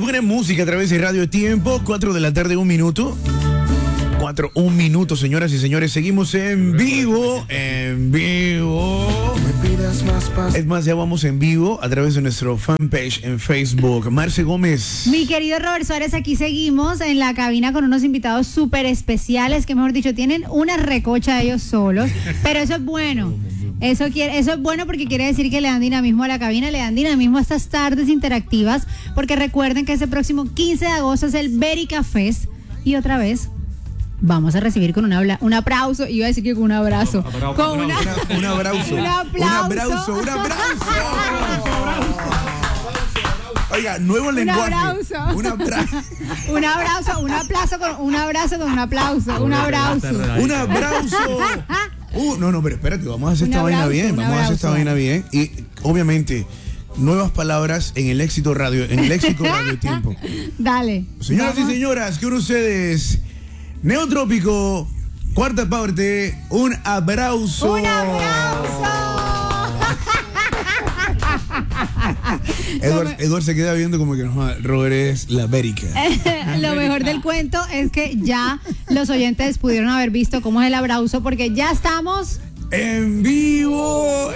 Buena música a través de Radio Tiempo, 4 de la tarde, 1 minuto. 1 minuto, señoras y señores. Seguimos en vivo. Es más, ya vamos en vivo a través de nuestro fanpage en Facebook. Marce Gómez. Mi querido Robert Suárez, aquí seguimos en la cabina con unos invitados súper especiales que, mejor dicho, tienen una recocha ellos solos. Pero eso es bueno. Eso es bueno porque quiere decir que le dan dinamismo a la cabina, le dan dinamismo a estas tardes interactivas, porque recuerden que ese próximo 15 de agosto es el Berica Fest y otra vez vamos a recibir con un aplauso, iba a decir que con un abrazo, con un aplauso. Oiga, nuevo lenguaje. Un abrazo con un aplauso. No, pero espérate, vamos a hacer esta vaina bien. Y obviamente, nuevas palabras en el éxito radio, Radio Tiempo. Dale. Señoras y señoras, con ustedes, Neotrópico, cuarta parte, un abrazo. ¡Un aplauso! Edward se queda viendo como que no, Robert es la Berica. Lo mejor del cuento es que ya los oyentes pudieron haber visto cómo es el abrazo, porque ya estamos en vivo,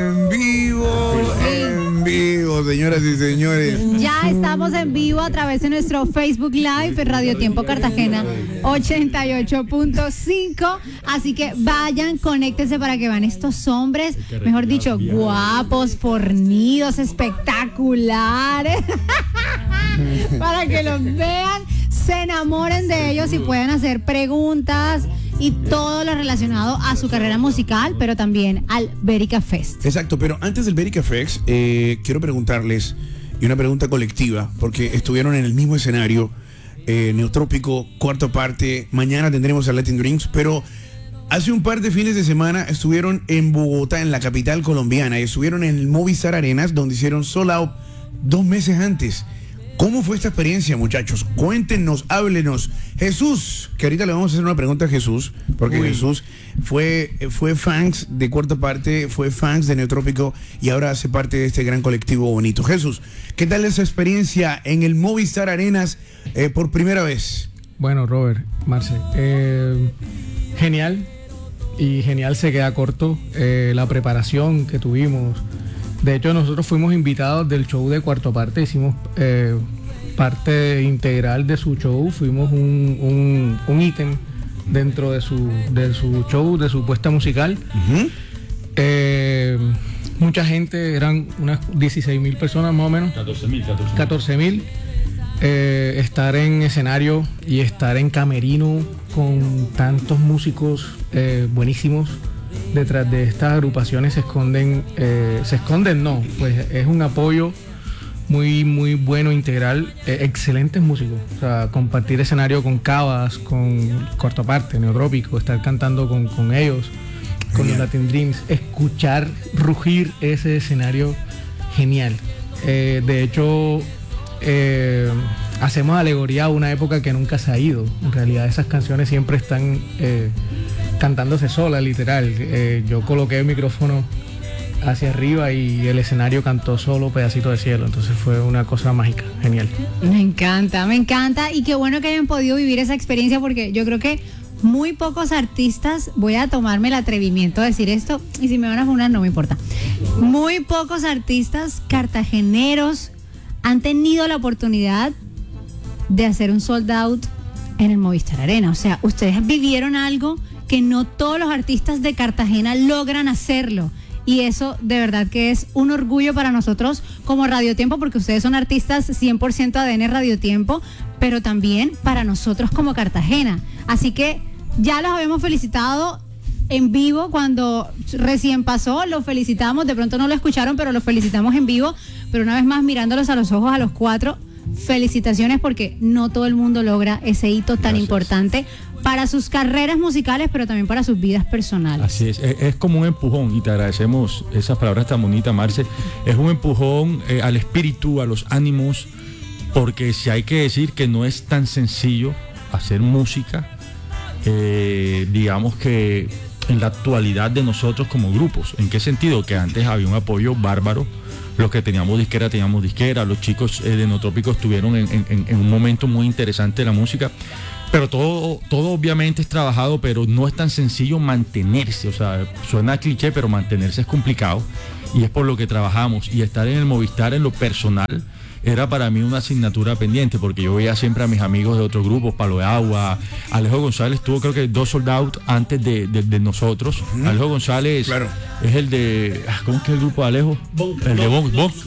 señoras y señores. Ya estamos en vivo a través de nuestro Facebook Live, Radio Tiempo Cartagena 88.5. Así que vayan, conéctense para que vean estos hombres, mejor dicho, guapos, fornidos, espectaculares. Para que los vean, se enamoren de ellos y puedan hacer preguntas y todo lo relacionado a su carrera musical, pero también al Berica Fest. Exacto, pero antes del Berica Fest, quiero preguntarles, y una pregunta colectiva, porque estuvieron en el mismo escenario, Neotrópico, cuarta parte, mañana tendremos a Latin Drinks, pero hace un par de fines de semana estuvieron en Bogotá, en la capital colombiana, y estuvieron en el Movistar Arenas, donde hicieron sold out 2 meses antes. ¿Cómo fue esta experiencia, muchachos? Cuéntenos, háblenos. Jesús, que ahorita le vamos a hacer una pregunta a Jesús, porque Jesús fue fans de cuarta parte, fue fans de Neotrópico y ahora hace parte de este gran colectivo bonito. Jesús, ¿qué tal esa experiencia en el Movistar Arenas por primera vez? Bueno, Robert, Marce, genial, y genial se queda corto la preparación que tuvimos. De hecho, nosotros fuimos invitados del show de cuarta parte, hicimos parte integral de su show, fuimos un ítem dentro de su show, de su puesta musical. Uh-huh. Mucha gente, eran unas 16,000 personas más o menos. 14,000. Estar en escenario y estar en camerino con tantos músicos buenísimos. Detrás de estas agrupaciones se esconden, pues es un apoyo muy, muy bueno, integral, excelentes músicos. O sea, compartir escenario con Cabas, con Cuarta Parte, Neotrópico, estar cantando con ellos, con los Latin Dreams, escuchar rugir ese escenario, genial. De hecho, hacemos alegoría a una época que nunca se ha ido. En realidad esas canciones siempre están cantándose sola, literal. Yo coloqué el micrófono hacia arriba y el escenario cantó solo Pedacito de Cielo. Entonces fue una cosa mágica, genial. Me encanta y qué bueno que hayan podido vivir esa experiencia, porque yo creo que muy pocos artistas, voy a tomarme el atrevimiento de decir esto, y si me van a funar no me importa, muy pocos artistas cartageneros han tenido la oportunidad de hacer un sold out en el Movistar Arena. O sea, ustedes vivieron algo que no todos los artistas de Cartagena logran hacerlo. Y eso de verdad que es un orgullo para nosotros como Radio Tiempo, porque ustedes son artistas 100% ADN Radio Tiempo, pero también para nosotros como Cartagena. Así que ya los habíamos felicitado en vivo cuando recién pasó, los felicitamos, de pronto no lo escucharon, pero los felicitamos en vivo. Pero una vez más, mirándolos a los ojos a los 4, felicitaciones, porque no todo el mundo logra ese hito tan importante para sus carreras musicales, pero también para sus vidas personales. Así es como un empujón, y te agradecemos esas palabras tan bonitas, Marce. Es un empujón al espíritu, a los ánimos, porque si hay que decir que no es tan sencillo hacer música, digamos que en la actualidad de nosotros como grupos. ¿En qué sentido? Que antes había un apoyo bárbaro Los que teníamos disquera, los chicos de Neotrópico estuvieron en un momento muy interesante de la música. Pero todo obviamente es trabajado, pero no es tan sencillo mantenerse. O sea, suena cliché, pero mantenerse es complicado. Y es por lo que trabajamos. Y estar en el Movistar en lo personal era para mí una asignatura pendiente, porque yo veía siempre a mis amigos de otros grupos, Palo de Agua, Alejo González tuvo creo que 2 sold out antes de nosotros. Alejo González es el de, ¿cómo es que es el grupo de Alejo? El de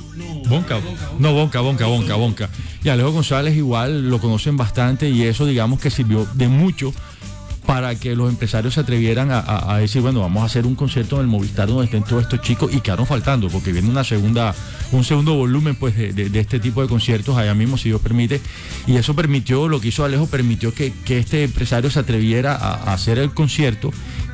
Bonca. Y Alejo González igual lo conocen bastante, y eso digamos que sirvió de mucho para que los empresarios se atrevieran a decir, bueno, vamos a hacer un concierto en el Movistar donde estén todos estos chicos, y quedaron faltando, porque viene un segundo volumen pues de este tipo de conciertos allá mismo, si Dios permite, y eso permitió, lo que hizo Alejo, permitió que este empresario se atreviera a hacer el concierto,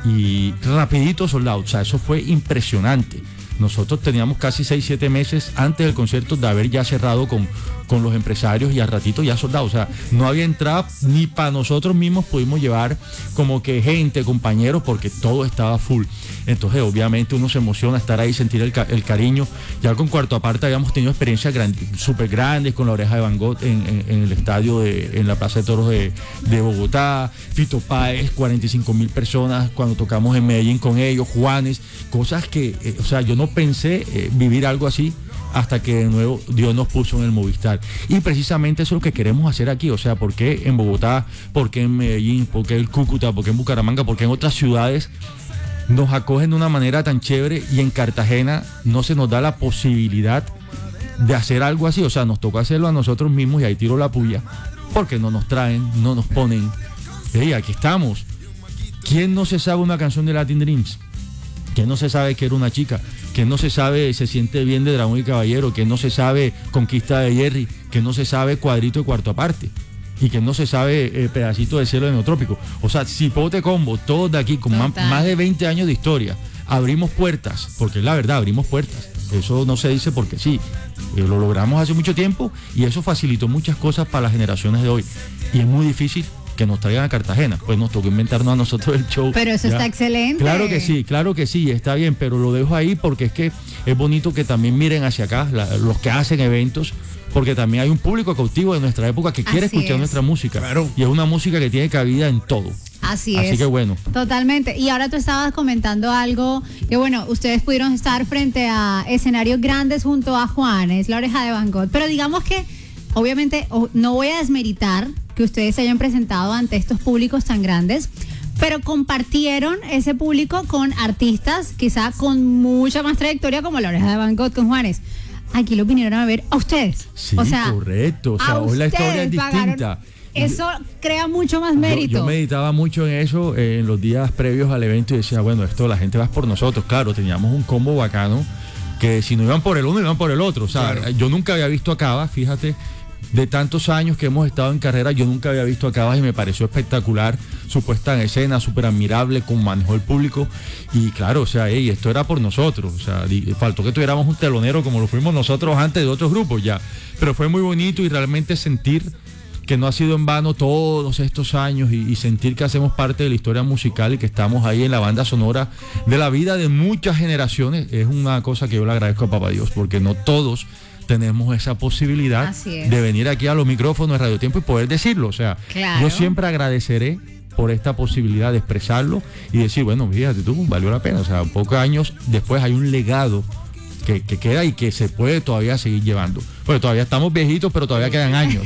y rapidito sold out. O sea, eso fue impresionante. Nosotros teníamos casi 6-7 meses antes del concierto de haber ya cerrado con los empresarios, y al ratito ya soldados. O sea, no había entrada ni para nosotros mismos pudimos llevar como que gente, compañeros, porque todo estaba full. Entonces, obviamente, uno se emociona estar ahí, sentir el cariño. Ya con Cuarto Aparte habíamos tenido experiencias súper grandes, con La Oreja de Van Gogh en el estadio, en la Plaza de Toros de Bogotá, Fito Páez, 45,000 personas cuando tocamos en Medellín con ellos, Juanes, cosas que, o sea, yo no pensé vivir algo así hasta que de nuevo Dios nos puso en el Movistar. Y precisamente eso es lo que queremos hacer aquí. O sea, ¿por qué en Bogotá? ¿Por qué en Medellín? ¿Por qué en Cúcuta? ¿Por qué en Bucaramanga? ¿Por qué en otras ciudades nos acogen de una manera tan chévere, y en Cartagena no se nos da la posibilidad de hacer algo así? O sea, nos tocó hacerlo a nosotros mismos, y ahí tiro la puya, porque no nos traen, no nos ponen. Hey, aquí estamos. ¿Quién no se sabe una canción de Latin Dreams? ¿Quién no se sabe que era una chica? ¿Quién no se sabe Se siente bien de Dragón y Caballero? ¿Quién no se sabe Conquista de Jerry? ¿Quién no se sabe Cuadrito de Cuarto Aparte? ¿Y quién no se sabe Pedacito de Cielo de Neotrópico? O sea, Cipote Combo, todos de aquí con más de 20 años de historia, abrimos puertas, porque es la verdad, abrimos puertas. Eso no se dice porque sí. Lo logramos hace mucho tiempo, y eso facilitó muchas cosas para las generaciones de hoy. Y es muy difícil que nos traigan a Cartagena, pues nos tocó inventarnos a nosotros el show. Pero eso está excelente. Claro que sí, está bien, pero lo dejo ahí porque es que es bonito que también miren hacia acá, los que hacen eventos, porque también hay un público cautivo de nuestra época que quiere escuchar nuestra música. Claro. Y es una música que tiene cabida en todo. Así es. Así que bueno. Totalmente. Y ahora tú estabas comentando algo que, bueno, ustedes pudieron estar frente a escenarios grandes junto a Juanes, La Oreja de Van Gogh, pero digamos que obviamente no voy a desmeritar que ustedes se hayan presentado ante estos públicos tan grandes, pero compartieron ese público con artistas quizá con mucha más trayectoria, como La Oreja de Van Gogh con Juanes. Aquí lo vinieron a ver a ustedes. Sí, o sea, correcto. O sea, hoy la historia es distinta. Eso crea mucho más mérito. Yo meditaba mucho en eso en los días previos al evento, y decía, bueno, esto la gente va por nosotros. Claro, teníamos un combo bacano, que si no iban por el uno, iban por el otro. O sea, claro, yo nunca había visto a Cava, fíjate, de tantos años que hemos estado en carrera, yo nunca había visto a Cava, y me pareció espectacular su puesta en escena, súper admirable, con manejo del público. Y claro, o sea, esto era por nosotros. O sea, faltó que tuviéramos un telonero como lo fuimos nosotros antes de otros grupos ya. Pero fue muy bonito, y realmente sentir que no ha sido en vano todos estos años, y sentir que hacemos parte de la historia musical y que estamos ahí en la banda sonora de la vida de muchas generaciones, es una cosa que yo le agradezco a Papá Dios, porque no todos tenemos esa posibilidad de venir aquí a los micrófonos de Radio Tiempo y poder decirlo. O sea, claro, yo siempre agradeceré por esta posibilidad de expresarlo y decir, bueno, fíjate tú, valió la pena. O sea, pocos años después hay un legado que queda y que se puede todavía seguir llevando. Bueno, todavía estamos viejitos, pero todavía quedan años.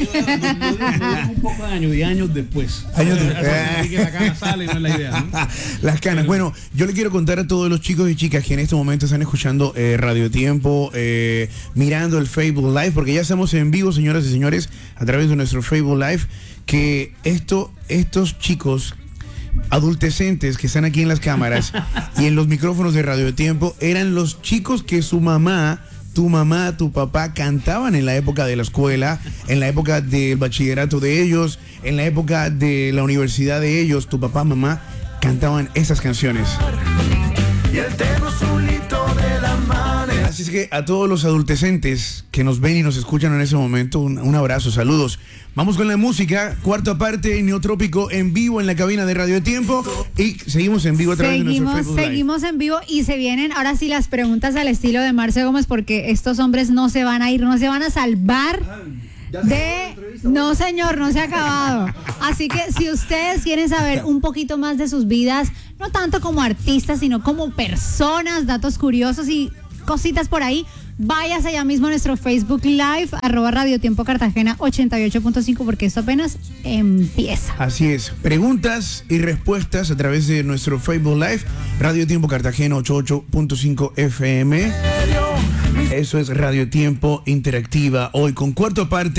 Un poco de años, y años después. Que la cana sale, no es la idea, ¿no? Las canas. Bueno, yo le quiero contar a todos los chicos y chicas que en este momento están escuchando Radio Tiempo, mirando el Facebook Live, porque ya estamos en vivo, señoras y señores, a través de nuestro Facebook Live, que estos chicos adultecentes que están aquí en las cámaras y en los micrófonos de Radio Tiempo eran los chicos que su mamá, tu papá cantaban en la época de la escuela, en la época del bachillerato de ellos, en la época de la universidad de ellos. Tu papá, mamá cantaban esas canciones. Y el tema solito de la Así es que a todos los adultecentes que nos ven y nos escuchan en ese momento, un abrazo, saludos. Vamos con la música, cuarta parte, Neotrópico en vivo en la cabina de Radio Tiempo y seguimos en vivo a través de nuestro Facebook Live. Seguimos en vivo y se vienen ahora sí las preguntas al estilo de Marce Gómez porque estos hombres no se van a ir, no se van a salvar No, señor, no se ha acabado. Así que si ustedes quieren saber un poquito más de sus vidas, no tanto como artistas, sino como personas, datos curiosos y cositas por ahí, váyase ya mismo a nuestro Facebook Live, @radiotiempo Cartagena 88.5, porque esto apenas empieza. Así es, preguntas y respuestas a través de nuestro Facebook Live, Radio Tiempo Cartagena 88.5 FM. Eso es Radio Tiempo Interactiva, hoy con cuarta parte.